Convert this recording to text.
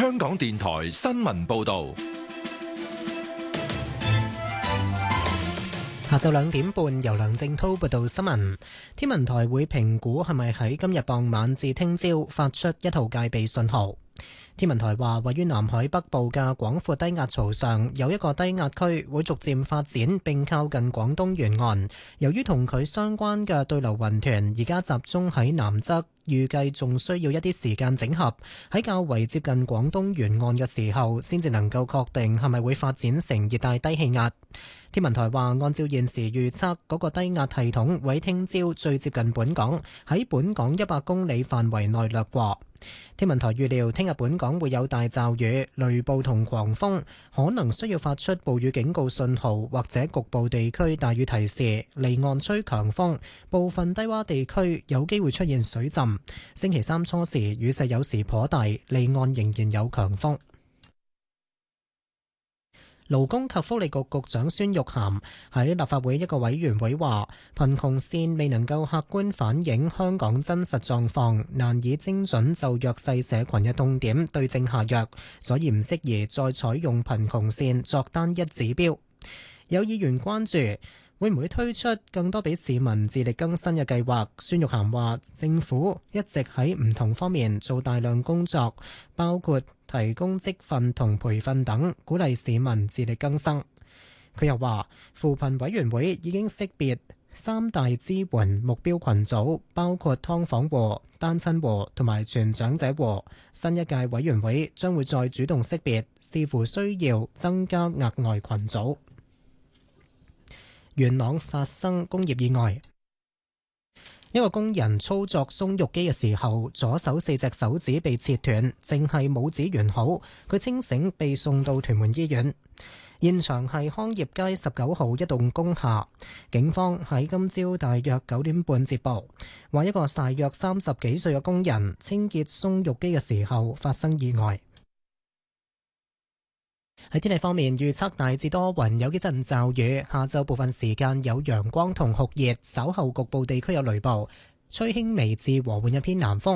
香港電台新聞報道。 下晝2點半，由梁正滔報道新聞。天文台會評估係咪喺今日傍晚至聽朝發出1號戒備信號。天文台話，位於南海北部嘅廣闊低壓槽上有一個低壓區會逐漸發展並靠近廣東沿岸。由於同佢相關嘅對流雲團而家集中喺南側，預計仲需要一啲時間整合，喺較為接近廣東沿岸嘅時候，先至能夠確定係咪會發展成熱帶低氣壓。天文台話，按照現時預測，嗰個低壓系統會喺聽朝最接近本港，喺本港100公里範圍內掠過。天文台預料聽日本港會有大驟雨、雷暴同狂風，可能需要發出暴雨警告信號，或者局部地區大雨提示。離岸吹強風，部分低洼地區有機會出現水浸。星期三初時雨勢有時頗大，離岸仍然有強風。勞工及福利局局長孫玉菡喺立法會一個委員會話，貧窮線未能夠客觀反映香港真實狀況，難以精準就弱勢社群嘅痛點對症下藥，所以唔適宜再採用貧窮線作單一指標。有議員關注會唔會推出更多俾市民自力更生嘅計劃？孫玉菡話，政府一直喺唔同方面做大量工作，包括提供職訓同培訓等，鼓勵市民自力更生。佢又話，扶貧委員會已經識別3大支援目標群組，包括劏房戶、單親戶同埋全長者戶。新一屆委員會將會再主動識別，視乎需要增加額外群組。元朗發生工業意外，一個工人操作鬆肉機嘅時候，左手4隻手指被切斷，淨係拇指完好。佢清醒，被送到屯門醫院。現場係康業街19號一棟工廈。警方喺今朝大約9點半接報，話一個大約30幾歲嘅工人清潔鬆肉機嘅時候發生意外。喺天氣方面，預測大致多雲，有幾陣驟雨，下晝部分時間有陽光同酷熱，稍後局部地區有雷暴，吹輕微至和緩一偏南風。